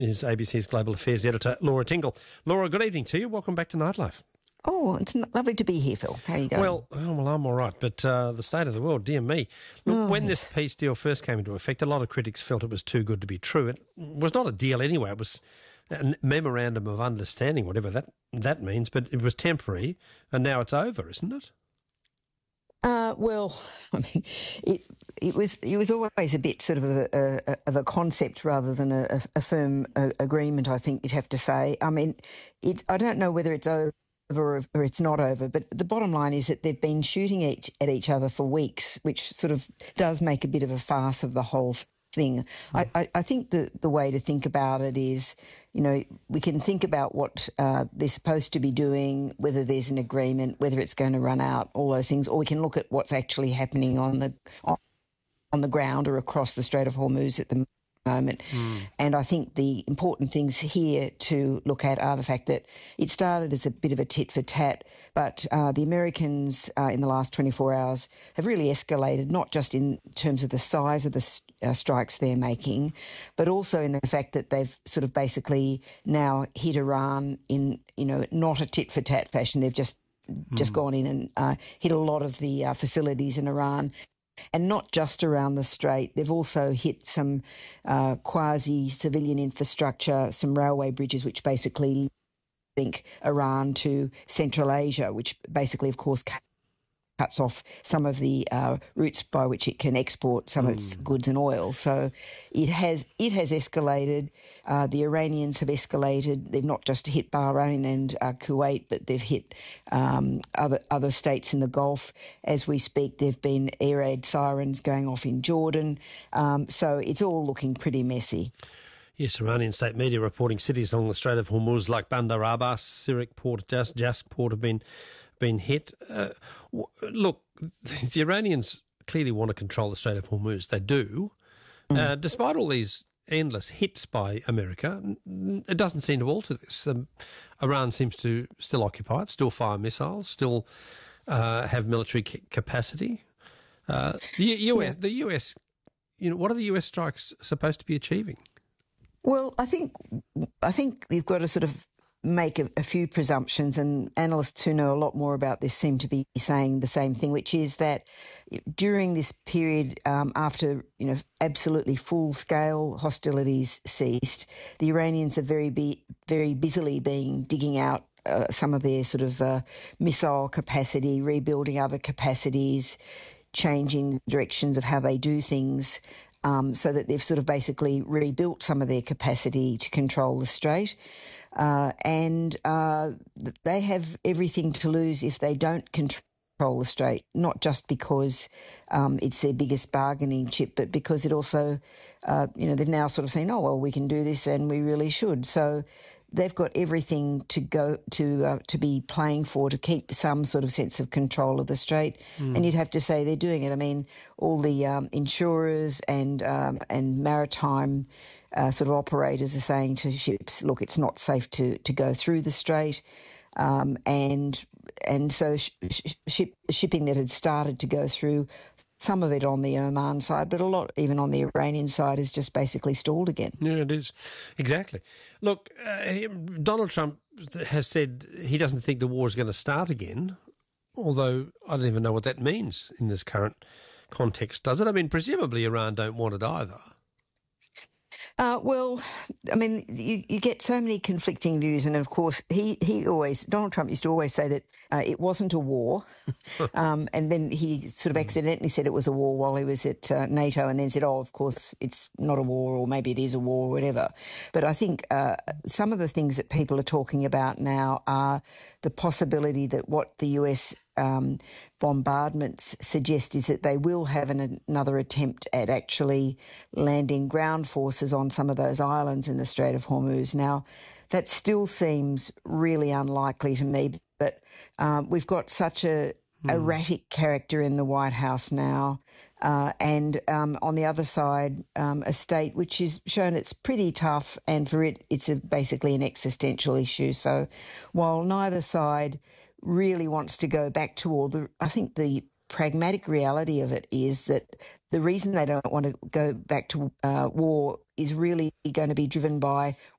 is ABC's Global Affairs Editor, Laura Tingle. Laura, good evening to you. Welcome back to Nightlife. Oh, it's lovely to be here, Phil. How are you going? Well, I'm all right, but the state of the world, dear me. Look, when this peace deal first came into effect, a lot of critics felt it was too good to be true. It was not a deal anyway. It was a memorandum of understanding, whatever that means, but it was temporary, and now it's over, isn't it? Well, I mean, it was always a bit sort of a concept rather than a firm agreement, I think you'd have to say. I mean, I don't know whether it's over or it's not over, but the bottom line is that they've been shooting at each other for weeks, which sort of does make a bit of a farce of the whole thing. I think the way to think about it is, we can think about what they're supposed to be doing, whether there's an agreement, whether it's going to run out, all those things, or we can look at what's actually happening on the ground or across the Strait of Hormuz at the moment. And I think the important things here to look at are the fact that it started as a bit of a tit for tat, but the Americans in the last 24 hours have really escalated, not just in terms of the size of the strikes they're making, but also in the fact that they've sort of basically now hit Iran in, not a tit for tat fashion. They've just gone in and hit a lot of the facilities in Iran. And not just around the strait, they've also hit some quasi-civilian infrastructure, some railway bridges, which basically link Iran to Central Asia, which basically, of course, cuts off some of the routes by which it can export some of its goods and oil. So it has escalated. The Iranians have escalated. They've not just hit Bahrain and Kuwait, but they've hit other states in the Gulf. As we speak, there have been air raid sirens going off in Jordan. So it's all looking pretty messy. Yes, Iranian state media reporting cities along the Strait of Hormuz like Bandar Abbas, Sirik Port, Jask Port have been hit. Look, the Iranians clearly want to control the Strait of Hormuz. They do. Despite all these endless hits by America, it doesn't seem to alter this. Iran seems to still occupy it, still fire missiles, still have military capacity. The US, what are the US strikes supposed to be achieving? Well, I think you've got to sort of make a few presumptions, and analysts who know a lot more about this seem to be saying the same thing, which is that during this period after absolutely full-scale hostilities ceased, the Iranians are very busily digging out some of their sort of missile capacity, rebuilding other capacities, changing directions of how they do things, so that they've sort of basically rebuilt some of their capacity to control the strait. And they have everything to lose if they don't control the strait, not just because it's their biggest bargaining chip, but because it also, they've now sort of saying, oh, well, we can do this and we really should. So they've got everything to go to be playing for, to keep some sort of sense of control of the strait. And you'd have to say they're doing it. I mean, all the insurers and maritime sort of operators are saying to ships, look, it's not safe to go through the strait. And so shipping that had started to go through, some of it on the Oman side, but a lot even on the Iranian side is just basically stalled again. Yeah, it is. Exactly. Look, Donald Trump has said he doesn't think the war is going to start again, although I don't even know what that means in this current context, does it? I mean, presumably Iran don't want it either. Well, I mean, you get so many conflicting views, and of course, Donald Trump used to always say that it wasn't a war, and then he sort of accidentally said it was a war while he was at NATO, and then said, oh, of course, it's not a war, or maybe it is a war, or whatever. But I think some of the things that people are talking about now are the possibility that what the US bombardments suggest is that they will have another attempt at actually landing ground forces on some of those islands in the Strait of Hormuz. Now, that still seems really unlikely to me, but we've got such a erratic character in the White House now, and on the other side, a state which has shown it's pretty tough, and for it, it's basically an existential issue. So while neither side really wants to go back to war, I think the pragmatic reality of it is that the reason they don't want to go back to war is really going to be driven by